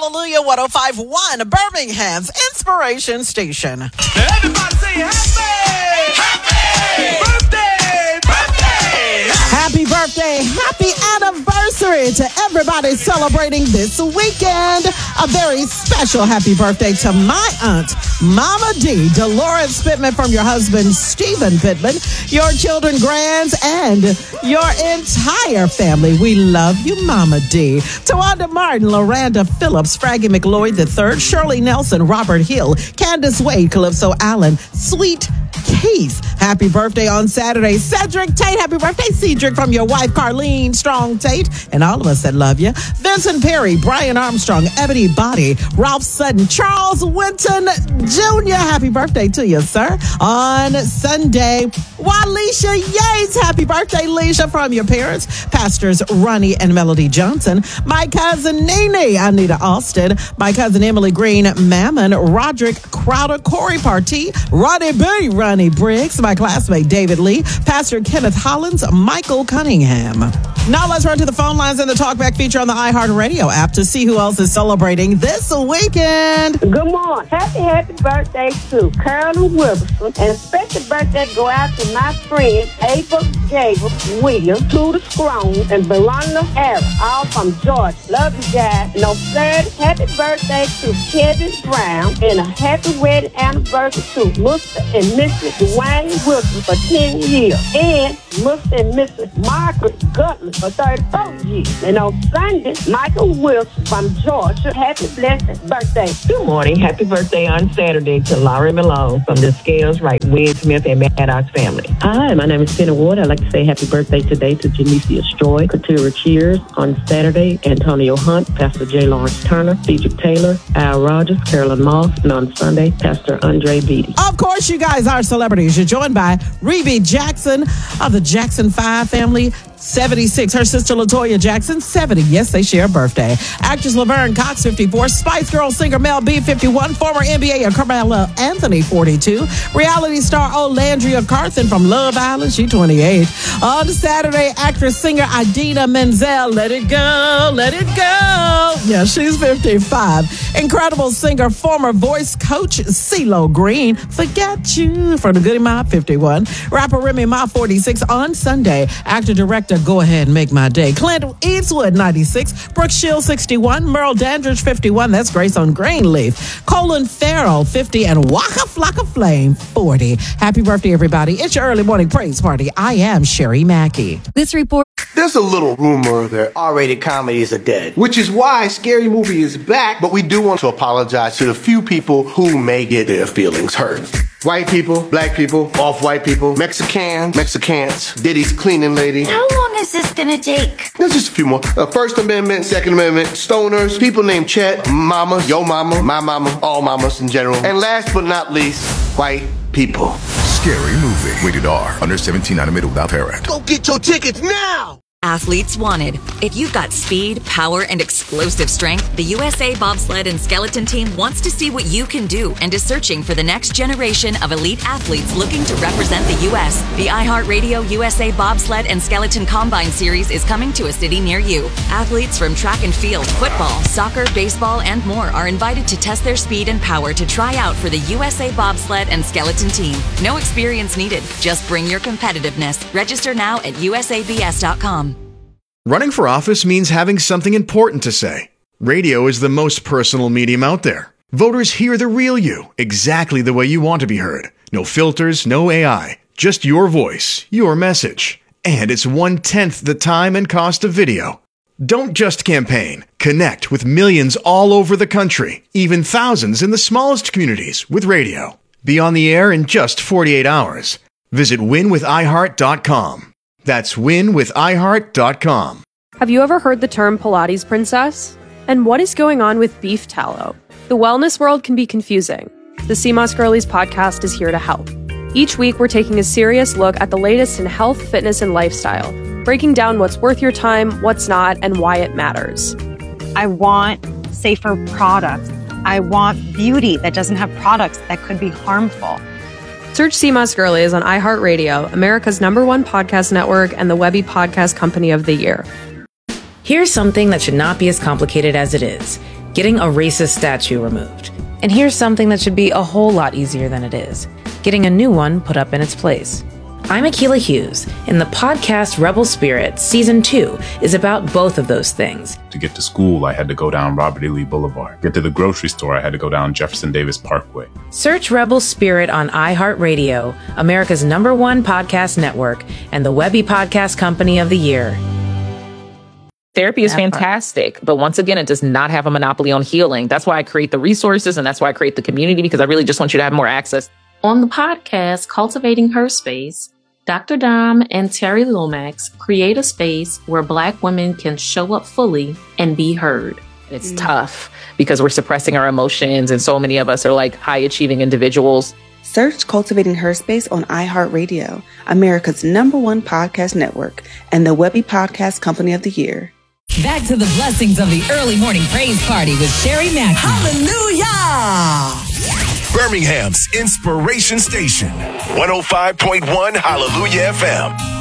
Hallelujah 105.1, Birmingham's Inspiration Station. Everybody say happy! Happy! Birthday! Birthday! Happy birthday, happy anniversary to everybody celebrating this weekend. A very special happy birthday to my aunt, Mama D, Dolores Pittman, from your husband, Stephen Pittman, your children, grands, and your entire family. We love you, Mama D. Tawanda Martin, Loranda Phillips, Fraggy McLeod III, Shirley Nelson, Robert Hill, Candace Wade, Calypso Allen, Sweet Keith. Happy birthday on Saturday, Cedric Tate. Happy birthday, Cedric, from your wife, Carlene Strong Tate, and all of us that love you. Vincent Perry, Brian Armstrong, Ebony Body, Ralph Sutton, Charles Winton Jr. Happy birthday to you, sir. On Sunday, Walisha Yates. Happy birthday, Leisha, from your parents, Pastors Ronnie and Melody Johnson. My cousin Nene, Anita Austin. My cousin Emily Green Mammon, Roderick Crowder, Corey Partee, Ronnie B, Ronnie Briggs, my classmate David Lee, Pastor Kenneth Hollins, Michael Cunningham. Now let's run to the phone lines and the Talkback feature on the iHeartRadio app to see who else is celebrating this weekend. Good morning. Happy birthday to Carolyn Wilson. And a special birthday go out to my friends Ava Gabriel, William, Tudor Scrone, and Belinda Harris, all from Georgia. Love you guys. And on Thursday, happy birthday to Kevin Brown, and a happy wedding anniversary to Mr. and Mrs. Dwayne Wilson for 10 years. And Mr. and Mrs. Margaret Gutley for 34 years. And on Sunday, Michael Wilson from Georgia. Happy blessed birthday. Good morning. Happy birthday on Saturday to Laurie Malone from the Scales Right, Wade Smith, and Maddox family. Hi, my name is Penny Ward. I'd like to say happy birthday today to Janicia Stroy, Katura Cheers on Saturday, Antonio Hunt, Pastor J. Lawrence Turner, Cedric Taylor, Al Rogers, Carolyn Moss, and on Sunday, Pastor Andre Beatty. Of course, you guys are celebrities. You're joined by Rebe Jackson of the Jackson 5 family, 76. Her sister LaToya Jackson, 70. Yes, they share a birthday. Actress Laverne Cox, 54. Spice Girl singer Mel B, 51. Former NBA Carmelo Anthony, 42. Reality star Olandria Carthen from Love Island, she 28. On Saturday, actress singer Idina Menzel, let it go, let it go. Yeah, she's 55. Incredible singer, former voice coach CeeLo Green, forget you, from the Goody Mob, 51. Rapper Remy Ma, 46. On Sunday, actor director Go Ahead and Make My Day, Clint Eastwood, 96. Brooke Shields, 61. Merle Dandridge, 51. That's Grace on Greenleaf. Colin Farrell, 50. And Waka Flocka Flame, 40. Happy birthday, everybody. It's your early morning praise party. I am Sherry Mackey. This report. There's a little rumor that R-rated comedies are dead, which is why Scary Movie is back, but we do want to apologize to the few people who may get their feelings hurt. White people, black people, off-white people, Mexicans, Diddy's cleaning lady. How long is this gonna take? There's just a few more. First Amendment, Second Amendment, stoners, people named Chet, mamas, yo mama, my mama, all mamas in general. And last but not least, white people. Scary Movie. Rated R. Under 17, not admitted without parent. Go get your tickets now! Athletes wanted. If you've got speed, power, and explosive strength, the USA Bobsled and Skeleton Team wants to see what you can do and is searching for the next generation of elite athletes looking to represent the U.S. The iHeartRadio USA Bobsled and Skeleton Combine Series is coming to a city near you. Athletes from track and field, football, soccer, baseball, and more are invited to test their speed and power to try out for the USA Bobsled and Skeleton Team. No experience needed. Just bring your competitiveness. Register now at usabs.com. Running for office means having something important to say. Radio is the most personal medium out there. Voters hear the real you, exactly the way you want to be heard. No filters, no AI, just your voice, your message. And it's 1/10 the time and cost of video. Don't just campaign. Connect with millions all over the country, even thousands in the smallest communities with radio. Be on the air in just 48 hours. Visit winwithiheart.com. That's winwithiheart.com. Have you ever heard the term Pilates princess? And what is going on with beef tallow? The wellness world can be confusing. The CMOS Girlies podcast is here to help. Each week, we're taking a serious look at the latest in health, fitness, and lifestyle, breaking down what's worth your time, what's not, and why it matters. I want safer products. I want beauty that doesn't have products that could be harmful. Search CMOS Girlies on iHeartRadio, America's #1 podcast network, and the Webby Podcast Company of the Year. Here's something that should not be as complicated as it is. getting a racist statue removed. And here's something that should be a whole lot easier than it is, getting a new one put up in its place. I'm Akilah Hughes, and the podcast Rebel Spirit Season 2 is about both of those things. To get to school, I had to go down Robert E. Lee Boulevard. Get to the grocery store, I had to go down Jefferson Davis Parkway. Search Rebel Spirit on iHeartRadio, America's #1 podcast network, and the Webby Podcast Company of the Year. Therapy is fantastic, but once again, it does not have a monopoly on healing. That's why I create the resources, and that's why I create the community, because I really just want you to have more access. On the podcast, Cultivating Her Space, Dr. Dom and Terry Lomax create a space where Black women can show up fully and be heard. It's tough because we're suppressing our emotions, and so many of us are like high-achieving individuals. Search Cultivating Her Space on iHeartRadio, America's #1 podcast network, and the Webby Podcast Company of the Year. Back to the blessings of the early morning praise party with Sherry Mackey. Hallelujah! Birmingham's Inspiration Station, 105.1 Hallelujah FM.